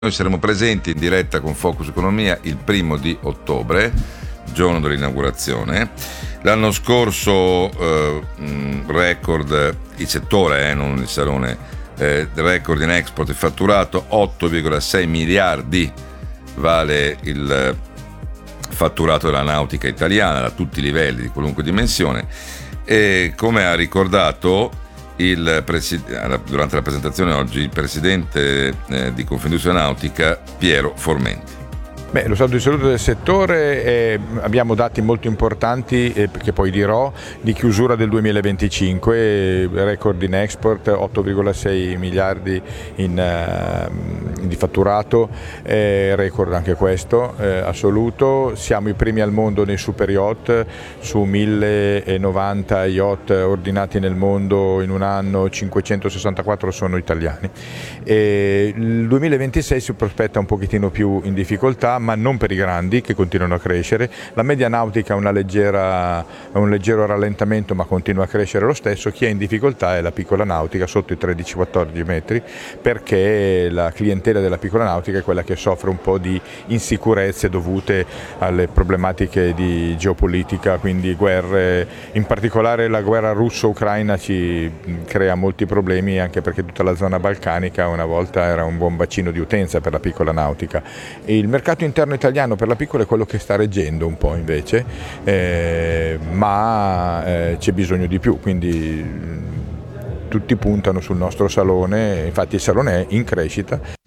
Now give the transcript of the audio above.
Noi saremo presenti in diretta con Focus Economia il 1° giorno dell'inaugurazione. L'anno scorso record il settore, non il salone, record in export e fatturato 8,6 miliardi vale il fatturato della nautica italiana da tutti i livelli, di qualunque dimensione, e come ha ricordato durante la presentazione oggi il presidente di Confindustria Nautica Piero Formenti. Lo stato di salute del settore, abbiamo dati molto importanti, che poi dirò, di chiusura del 2025, record in export, 8,6 miliardi di fatturato, record anche questo, assoluto. Siamo i primi al mondo nei super yacht, su 1090 yacht ordinati nel mondo in un anno, 564 sono italiani. Il 2026 si prospetta un pochettino più in difficoltà, ma non per i grandi, che continuano a crescere. La media nautica ha un leggero rallentamento, ma continua a crescere lo stesso. Chi è in difficoltà è la piccola nautica sotto i 13-14 metri, perché la clientela della piccola nautica è quella che soffre un po' di insicurezze dovute alle problematiche di geopolitica, quindi guerre, in particolare la guerra russo-ucraina ci crea molti problemi, anche perché tutta la zona balcanica una volta era un buon bacino di utenza per la piccola nautica. E il mercato interno italiano per la piccola è quello che sta reggendo un po' invece, ma c'è bisogno di più, quindi tutti puntano sul nostro salone, infatti il salone è in crescita.